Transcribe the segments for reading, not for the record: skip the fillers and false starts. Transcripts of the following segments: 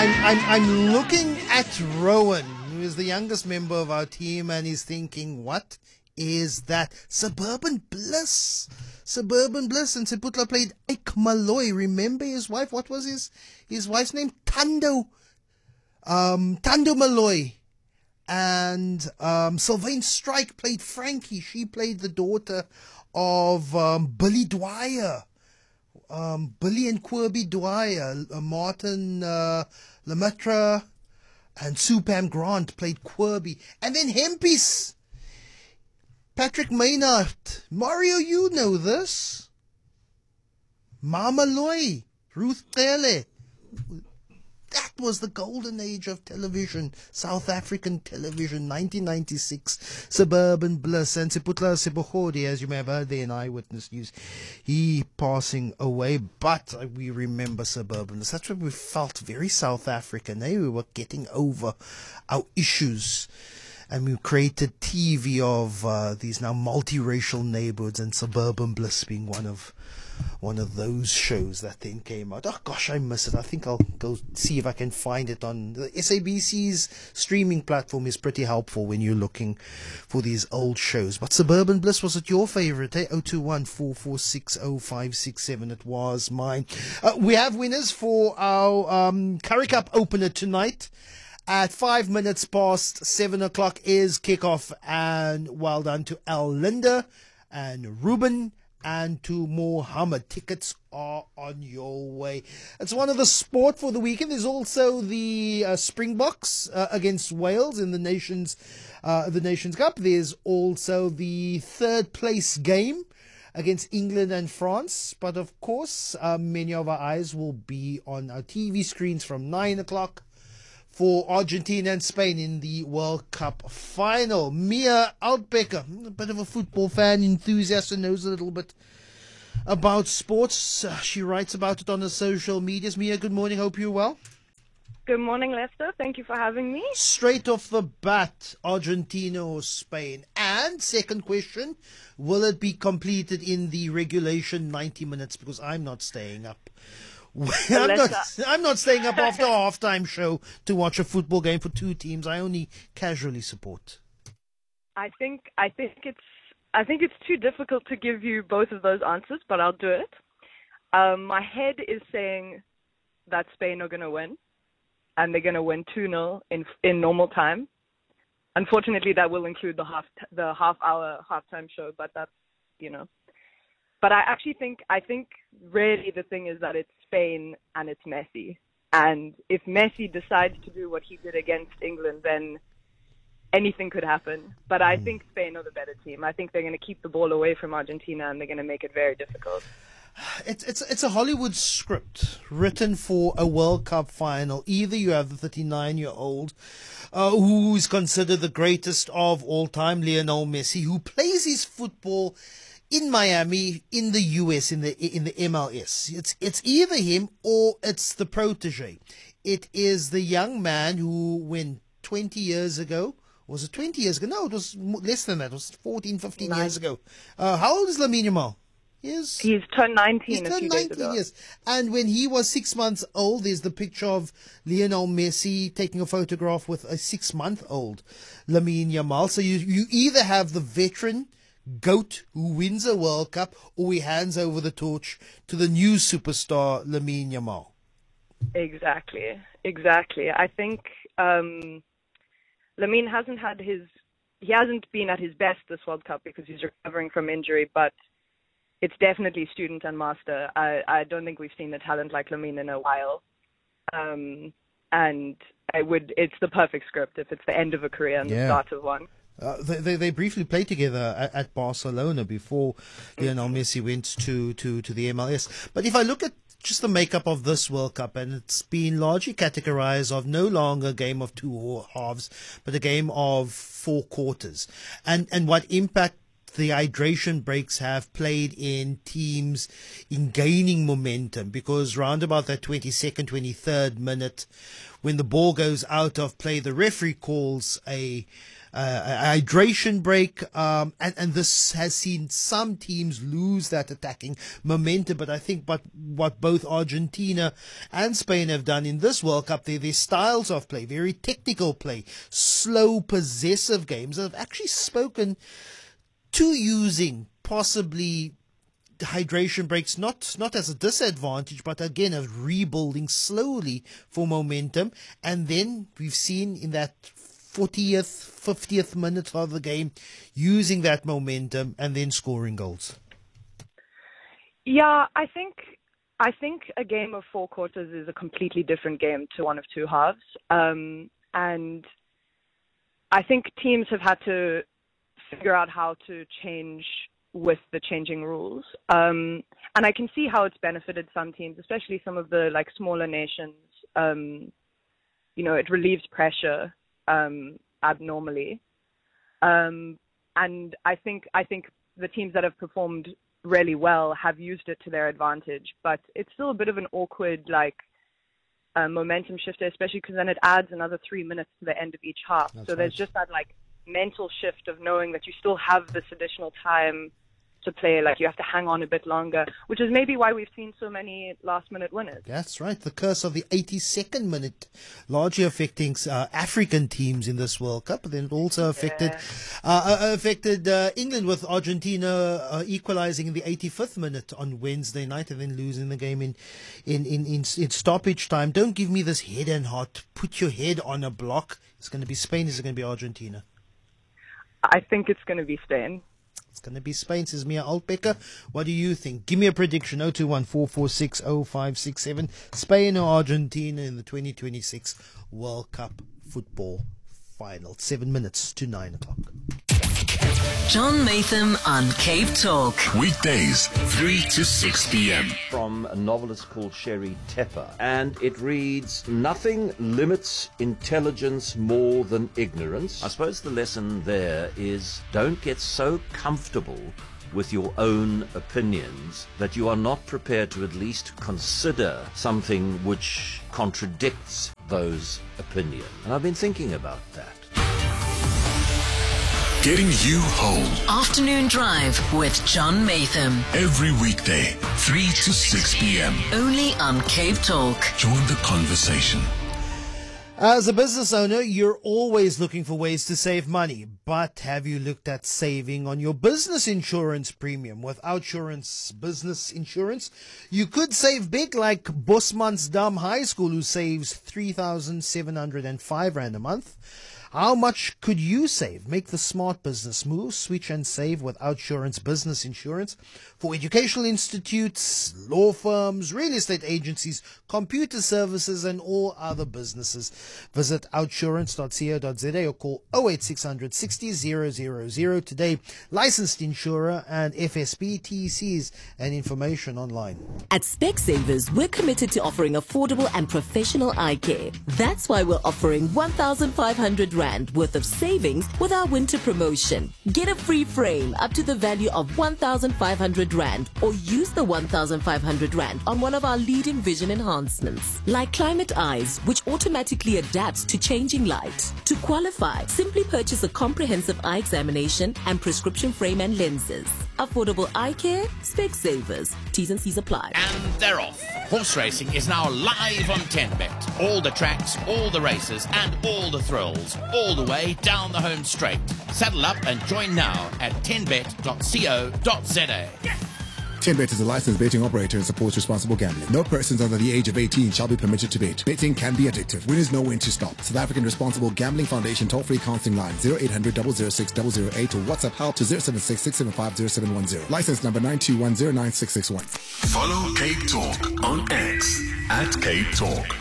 I'm looking at Rowan, who is the youngest member of our team, and he's thinking, what is that? Suburban Bliss. Suburban Bliss. And Seputla played Ike Malloy. Remember his wife? What was his wife's name? Tando. Tando Malloy. And Sylvain Strike played Frankie. She played the daughter of Billy Dwyer. Billy and Quirby Dwyer. Martin Lemaitre and Sue Pam Grant played Quirby. And then Hempis. Patrick Maynard. Mario, you know this. Mama Loy. Ruth Tele. That was the golden age of television, South African television, 1996, Suburban Bliss, and Seputla Sebohodi, as you may have heard there in Eyewitness News, he passing away, but we remember Suburban Bliss. That's when we felt very South African, eh? We were getting over our issues, and we created TV of these now multiracial neighborhoods, and Suburban Bliss being one of those shows that then came out. Oh gosh, I miss it. I think I'll go see if I can find it on the SABC's streaming platform. Is pretty helpful when you're looking for these old shows. But Suburban Bliss, was it your favorite? 021 446 0567. It was mine. We have winners for our Currie Cup opener tonight. At 5 minutes past 7 o'clock is kickoff, and well done to Al Linda and Ruben and to Mohammed. Tickets are on your way. It's one of the sport for the weekend. There's also the Springboks against Wales in the Nations Cup. There's also the third place game against England and France. But of course, many of our eyes will be on our TV screens from 9 o'clock for Argentina and Spain in the World Cup final. Mia Altbecker, a bit of a football fan, enthusiast, and knows a little bit about sports. She writes about it on her social medias. Mia, good morning. Hope you're well. Good morning, Lester. Thank you for having me. Straight off the bat, Argentina or Spain? And second question, will it be completed in the regulation 90 minutes? Because I'm not staying up. I'm not staying up after a halftime show to watch a football game for two teams I only casually support. I think it's too difficult to give you both of those answers, but I'll do it. My head is saying that Spain are going to win, and they're going to win 2-0 in normal time. Unfortunately, that will include the half-hour halftime show, but that's, But I think really the thing is that it's Spain and it's Messi. And if Messi decides to do what he did against England, then anything could happen. But I think Spain are the better team. I think they're going to keep the ball away from Argentina, and they're going to make it very difficult. It's a Hollywood script written for a World Cup final. Either you have the 39-year-old who is considered the greatest of all time, Lionel Messi, who plays his football in Miami, in the US, in the MLS. It's either him or it's the protege. It is the young man who, when 20 years ago, was it 20 years ago? No, it was less than that. It was 14, 15 years ago. How old is Lamine Yamal? He's turned 19 He's a few turned days 19 ago. years. And when he was 6 months old, there's the picture of Lionel Messi taking a photograph with a 6-month-old Lamine Yamal. So you either have the veteran GOAT who wins a World Cup, or he hands over the torch to the new superstar Lamine Yamal. Exactly. I think Lamine he hasn't been at his best this World Cup because he's recovering from injury, but it's definitely student and master. I don't think we've seen the talent like Lamine in a while. And it's the perfect script if it's the end of a career and the start of one. They briefly played together at Barcelona before Lionel Messi went to the MLS. But if I look at just the makeup of this World Cup, and it's been largely categorized of no longer a game of two halves, but a game of 4 quarters. And what impact the hydration breaks have played in teams in gaining momentum, because round about that 22nd, 23rd minute, when the ball goes out of play, the referee calls a a hydration break, and this has seen some teams lose that attacking momentum. But I think what both Argentina and Spain have done in this World Cup, their styles of play, very technical play, slow, possessive games, have actually spoken to using possibly hydration breaks not as a disadvantage, but again as rebuilding slowly for momentum. And then we've seen in that 40th, 50th minute of the game, using that momentum and then scoring goals. Yeah, I think a game of 4 quarters is a completely different game to one of 2 halves. And I think teams have had to figure out how to change with the changing rules. And I can see how it's benefited some teams, especially some of the smaller nations. It relieves pressure abnormally. And I think the teams that have performed really well have used it to their advantage, but it's still a bit of an awkward momentum shifter, especially because then it adds another 3 minutes to the end of each half. That's so there's right. just that mental shift of knowing that you still have this additional time to play, you have to hang on a bit longer, which is maybe why we've seen so many last-minute winners. That's right. The curse of the 82nd minute, largely affecting African teams in this World Cup. But then it also affected England, with Argentina equalizing in the 85th minute on Wednesday night and then losing the game in stoppage time. Don't give me this head and heart. Put your head on a block. It's going to be Spain. Is it going to be Argentina? I think it's going to be Spain. It's going to be Spain, says Mia Altbecker. What do you think? Give me a prediction. 021-446-0567. Spain or Argentina in the 2026 World Cup football final. 7 minutes to 9 o'clock. John Maytham on Cape Talk. Weekdays, 3 to 6 p.m. From a novelist called Sherry Tepper, and it reads, "Nothing limits intelligence more than ignorance." I suppose the lesson there is don't get so comfortable with your own opinions that you are not prepared to at least consider something which contradicts those opinions. And I've been thinking about that. Getting you home Afternoon Drive with John Maytham. every weekday, 3 to 6 p.m. Only on Cape Talk. Join the conversation. As a business owner, you're always looking for ways to save money. But have you looked at saving on your business insurance premium? With Outsurance Business Insurance, you could save big, like Bosmansdam High School, who saves 3,705 Rand a month. How much could you save? Make the smart business move. Switch and save with Outsurance Business Insurance for educational institutes, law firms, real estate agencies, computer services, and all other businesses. Visit outsurance.co.za or call 08600 60 000 today. Licensed insurer and FSP, TCs, and information online. At Specsavers, we're committed to offering affordable and professional eye care. That's why we're offering 1,500 Rand worth of savings with our winter promotion. Get a free frame up to the value of 1,500 Rand or use the 1,500 Rand on one of our leading vision enhancements, like Climate Eyes, which automatically adapts to changing light. To qualify, simply purchase a comprehensive eye examination and prescription frame and lenses. Affordable eye care, Specsavers. T's and C's apply. And they're off. Horse racing is now live on 10Bet. All the tracks, all the races, and all the thrills, all the way down the home straight. Saddle up and join now at 10bet.co.za. 10Bet is a licensed betting operator and supports responsible gambling. No persons under the age of 18 shall be permitted to bet. Betting can be addictive. Winners know when to stop. South African Responsible Gambling Foundation toll-free counseling line 0800 006 008 or WhatsApp help to 076 675 0710. License number 921096661. Follow Cape Talk on X at Cape Talk.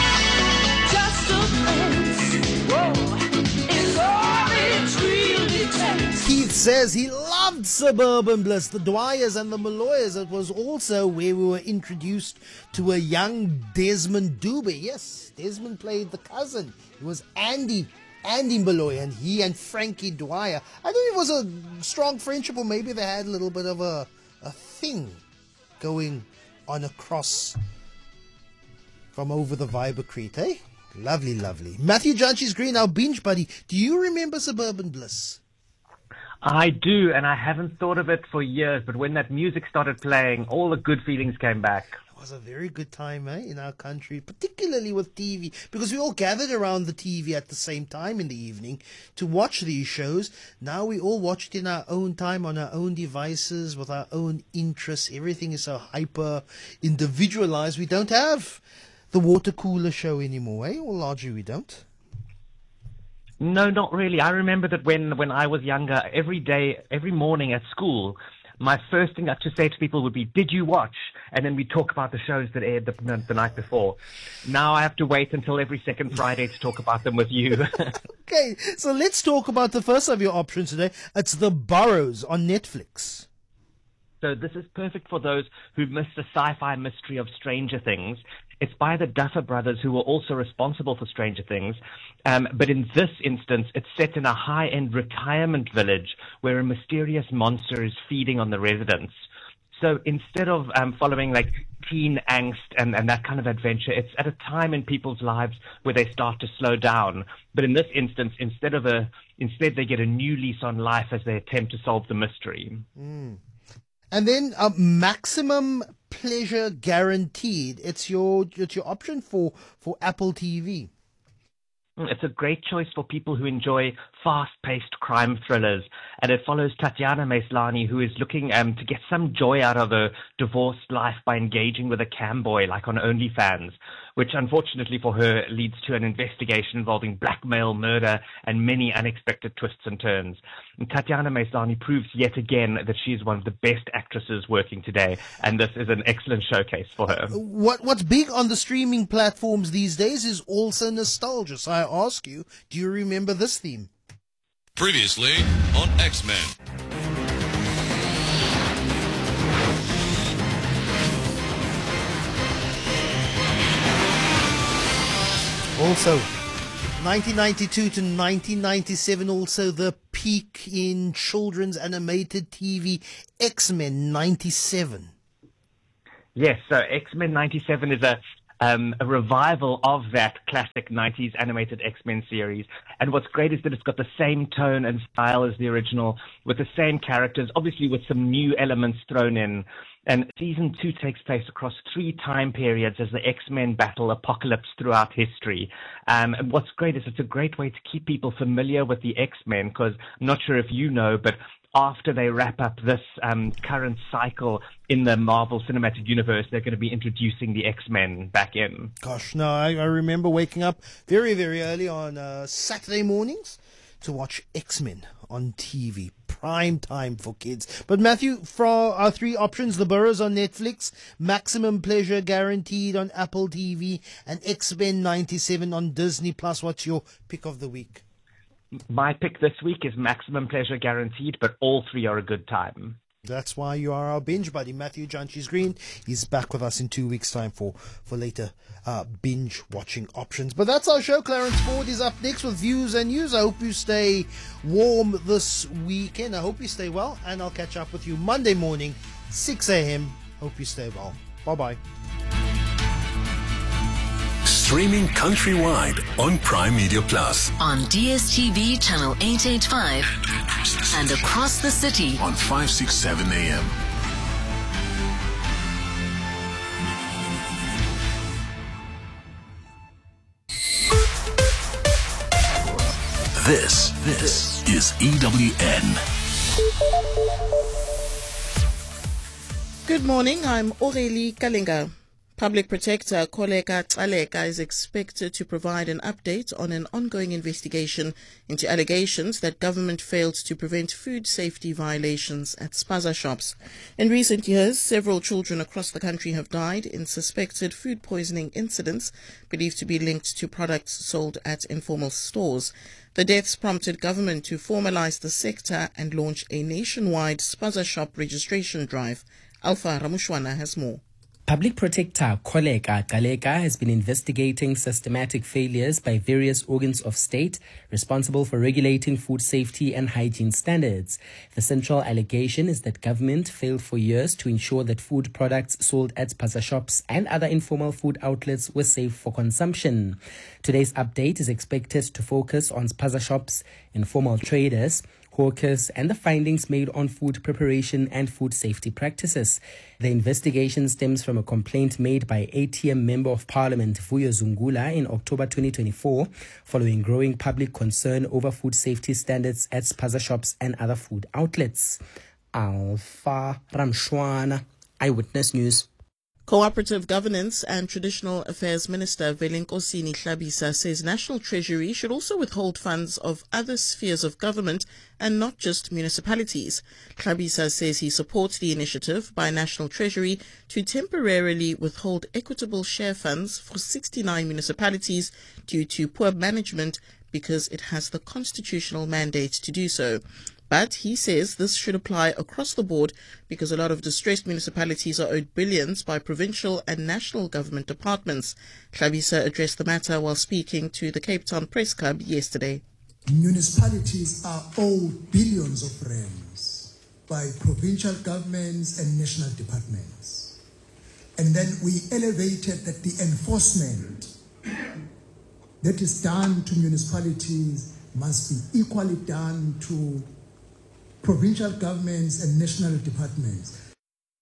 Just a glance, whoa, is all it really takes. Keith says he loved Suburban Bliss, the Dwyers and the Malloyers. It was also where we were introduced to a young Desmond Dube. Yes, Desmond played the cousin. It was Andy Malloy, and he and Frankie Dwyer. I think it was a strong friendship, or maybe they had a little bit of a thing going on across from over the Viber Crete, eh? Lovely, lovely. Matthew Judge's Green, our binge buddy. Do you remember Suburban Bliss? I do, and I haven't thought of it for years, but when that music started playing, all the good feelings came back. It was a very good time, in our country, particularly with TV, because we all gathered around the TV at the same time in the evening to watch these shows. Now we all watch it in our own time, on our own devices, with our own interests. Everything is so hyper individualized. We don't have the water cooler show anymore, Or largely we don't. No, not really. I remember that when I was younger, every morning at school, my first thing to say to people would be, "Did you watch?" And then we'd talk about the shows that aired the night before. Now I have to wait until every second Friday to talk about them with you. Okay, so let's talk about the first of your options today. It's The Burrows on Netflix. So this is perfect for those who missed the sci-fi mystery of Stranger Things. It's by the Duffer Brothers, who were also responsible for Stranger Things. But in this instance, it's set in a high-end retirement village where a mysterious monster is feeding on the residents. So instead of following like teen angst and that kind of adventure, it's at a time in people's lives where they start to slow down. But in this instance, instead they get a new lease on life as they attempt to solve the mystery. And then Maximum Pleasure Guaranteed. It's your option for Apple TV. It's a great choice for people who enjoy fast-paced crime thrillers, and it follows Tatiana Maslany, who is looking to get some joy out of a divorced life by engaging with a cam boy like on OnlyFans, which unfortunately for her leads to an investigation involving blackmail, murder, and many unexpected twists and turns. And Tatiana Maslany proves yet again that she is one of the best actresses working today, and this is an excellent showcase for her. What's big on the streaming platforms these days is also nostalgia. So I ask you, do you remember this theme? Previously on X-Men. Also, 1992 to 1997, also the peak in children's animated TV, X-Men 97. Yes, so X-Men 97 is a revival of that classic 90s animated X-Men series. And what's great is that it's got the same tone and style as the original, with the same characters, obviously with some new elements thrown in. And season 2 takes place across 3 time periods as the X-Men battle Apocalypse throughout history. And what's great is it's a great way to keep people familiar with the X-Men, because I'm not sure if you know, but after they wrap up this current cycle in the Marvel Cinematic Universe, they're going to be introducing the X-Men back in. Gosh, no, I remember waking up very, very early on Saturday mornings to watch X-Men on TV. Prime time for kids. But Matthew, for our 3 options, The Burrows on Netflix, Maximum Pleasure Guaranteed on Apple TV, and X-Men 97 on Disney+. What's your pick of the week? My pick this week is Maximum Pleasure Guaranteed, but all 3 are a good time. That's why you are our binge buddy, Matthew Janchis Green. He's back with us in 2 weeks' time for later binge watching options. But that's our show. Clarence Ford is up next with views and news. I hope you stay warm this weekend. I hope you stay well, and I'll catch up with you Monday morning, 6 a.m. Hope you stay well. Bye-bye. Streaming countrywide on Prime Media Plus. On DSTV channel 885 and across the city on 567 AM. This is EWN. Good morning, I'm Aurélie Kalinga. Public Protector Koleka Tsaleka is expected to provide an update on an ongoing investigation into allegations that government failed to prevent food safety violations at spaza shops. In recent years, several children across the country have died in suspected food poisoning incidents believed to be linked to products sold at informal stores. The deaths prompted government to formalize the sector and launch a nationwide spaza shop registration drive. Alpha Ramushwana has more. Public Protector Kholeka Gcaleka has been investigating systematic failures by various organs of state responsible for regulating food safety and hygiene standards. The central allegation is that government failed for years to ensure that food products sold at spaza shops and other informal food outlets were safe for consumption. Today's update is expected to focus on spaza shops, informal traders, hawkers, and the findings made on food preparation and food safety practices. The investigation stems from a complaint made by ATM Member of Parliament Vuyo Zungula in October 2024 following growing public concern over food safety standards at spaza shops and other food outlets. Alpha Ramshwana, Eyewitness News. Cooperative Governance and Traditional Affairs Minister Velenkosini Hlabisa says National Treasury should also withhold funds of other spheres of government and not just municipalities. Hlabisa says he supports the initiative by National Treasury to temporarily withhold equitable share funds for 69 municipalities due to poor management because it has the constitutional mandate to do so. But he says this should apply across the board because a lot of distressed municipalities are owed billions by provincial and national government departments. Hlabisa addressed the matter while speaking to the Cape Town Press Club yesterday. Municipalities are owed billions of rands by provincial governments and national departments. And then we elevated that the enforcement that is done to municipalities must be equally done to provincial governments and national departments.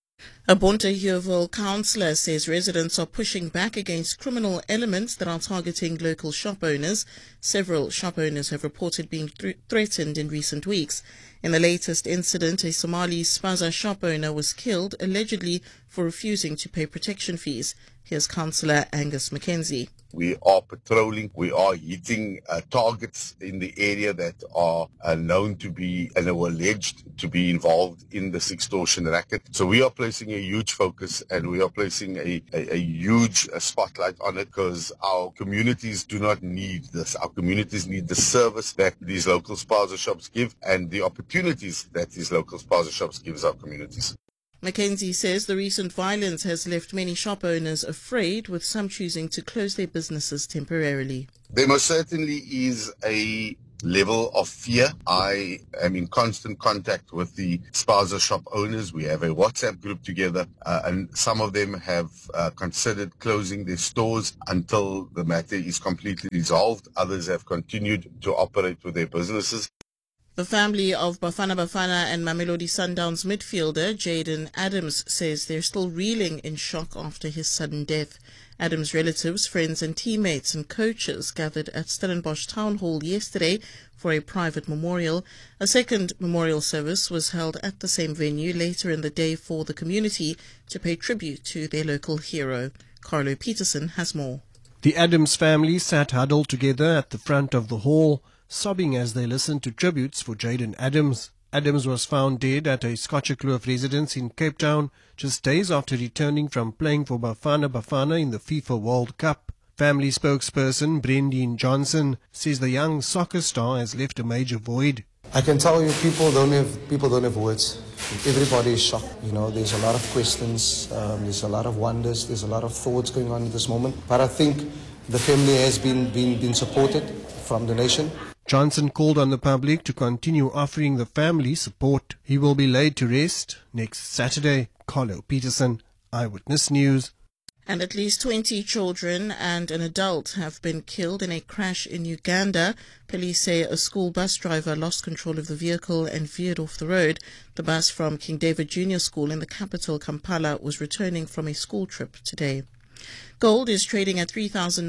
A Bonta Yeoville councillor says residents are pushing back against criminal elements that are targeting local shop owners. Several shop owners have reported being threatened in recent weeks. In the latest incident, a Somali spaza shop owner was killed, allegedly for refusing to pay protection fees. Here's Councillor Angus Mackenzie. We are patrolling, we are hitting targets in the area that are known to be and are alleged to be involved in this extortion racket. So we are placing a huge focus and we are placing a huge spotlight on it because our communities do not need this. Our communities need the service that these local spaza shops give and the opportunities that these local spaza shops gives our communities. Mackenzie says the recent violence has left many shop owners afraid, with some choosing to close their businesses temporarily. There most certainly is a level of fear. I am in constant contact with the spaza shop owners. We have a WhatsApp group together and some of them have considered closing their stores until the matter is completely resolved. Others have continued to operate with their businesses. The family of Bafana Bafana and Mamelodi Sundowns midfielder Jaden Adams says they're still reeling in shock after his sudden death. Adams' relatives, friends and teammates and coaches gathered at Stellenbosch Town Hall yesterday for a private memorial. A second memorial service was held at the same venue later in the day for the community to pay tribute to their local hero. Carlo Peterson has more. The Adams family sat huddled together at the front of the hall, sobbing as they listened to tributes for Jaden Adams. Adams was found dead at a Scotcher-Kloof residence in Cape Town just days after returning from playing for Bafana Bafana in the FIFA World Cup. Family spokesperson Brendan Johnson says the young soccer star has left a major void. I can tell you people don't have words. Everybody is shocked. You know, there's a lot of questions, there's a lot of wonders, there's a lot of thoughts going on at this moment. But I think the family has been supported from the nation. Johnson called on the public to continue offering the family support. He will be laid to rest next Saturday. Carlo Peterson, Eyewitness News. And at least 20 children and an adult have been killed in a crash in Uganda. Police say a school bus driver lost control of the vehicle and veered off the road. The bus from King David Junior School in the capital, Kampala, was returning from a school trip today. Gold is trading at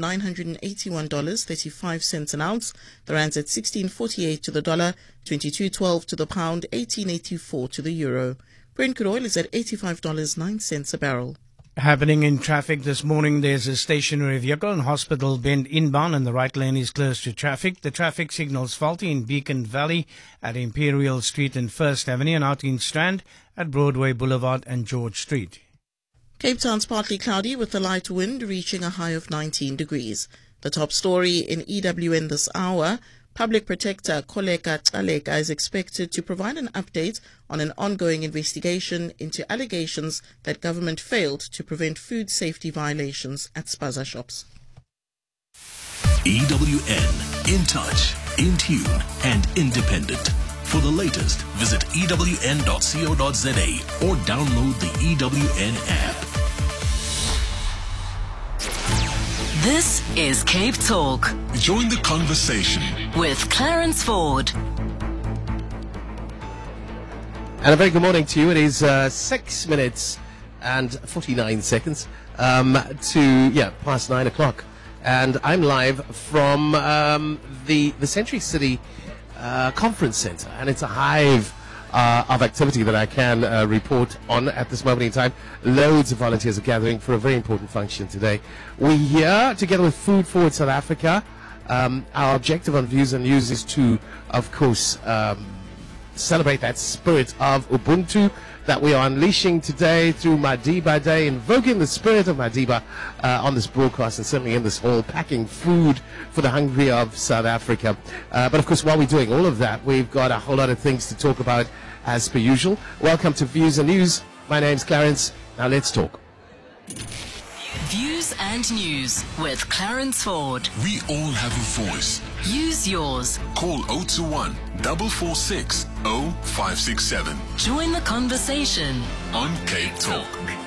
$3,981.35 an ounce. The rand's at 16.48 to the dollar, 22.12 to the pound, 18.84 to the euro. Brent crude oil is at $85.09 a barrel. Happening in traffic this morning, there's a stationary vehicle in Hospital Bend inbound and the right lane is closed to traffic. The traffic signal's faulty in Beacon Valley at Imperial Street and First Avenue and out in Strand at Broadway Boulevard and George Street. Cape Town's partly cloudy with a light wind reaching a high of 19 degrees. The top story in EWN this hour, Public Protector Koleka Tsaleka is expected to provide an update on an ongoing investigation into allegations that government failed to prevent food safety violations at spaza shops. EWN, in touch, in tune, and independent. For the latest, visit ewn.co.za or download the EWN app. This is Cape Talk Join the conversation with Clarence Ford. And a very good morning to you. It is 6 minutes and 49 seconds past 9 o'clock. And I'm live from the Century City Conference Center. And it's a hive of activity that I can report on at this moment in time. Loads of volunteers are gathering for a very important function today. We're here together with Food Forward South Africa. Our objective on Views and News is to, of course, celebrate that spirit of Ubuntu that we are unleashing today through Madiba Day, invoking the spirit of Madiba on this broadcast and certainly in this hall, packing food for the hungry of South Africa. But of course, while we're doing all of that, we've got a whole lot of things to talk about as per usual. Welcome to Views and News. My name's Clarence. Now let's talk. Views and News with Clarence Ford. We all have a voice. Use yours. Call 021 446 0567. Join the conversation on Cape Talk.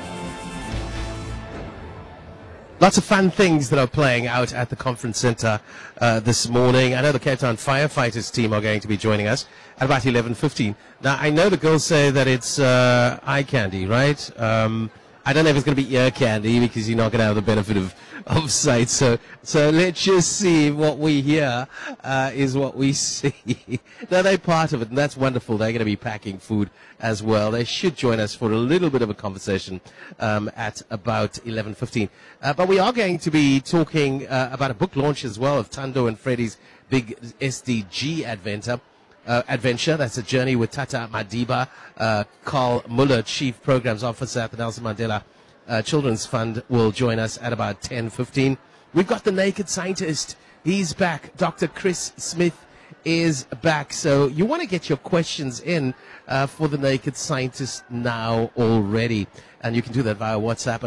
Lots of fun things that are playing out at the conference center this morning. I know the Cape Town firefighters team are going to be joining us at about 11:15. Now, I know the girls say that it's eye candy, right? I don't know if it's going to be ear candy because you're not going to have the benefit of sight. So let's just see what we hear is what we see. Now, they're part of it, and that's wonderful. They're going to be packing food as well. They should join us for a little bit of a conversation at about 11:15. But we are going to be talking about a book launch as well of Tando and Freddie's big SDG adventure. That's a journey with Tata Madiba. Carl Muller, Chief Programs Officer at the Nelson Mandela Children's Fund, will join us at about 10:15. We've got the Naked Scientist. He's back. Dr. Chris Smith is back. So you want to get your questions in for the Naked Scientist now already. And you can do that via WhatsApp at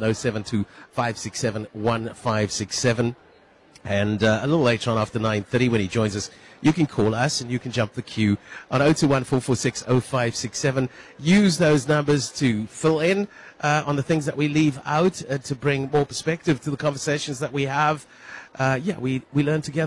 072-567-1567. And a little later on after 9:30 when he joins us, you can call us and you can jump the queue on 021-446-0567. Use those numbers to fill in on the things that we leave out to bring more perspective to the conversations that we have. We learn together.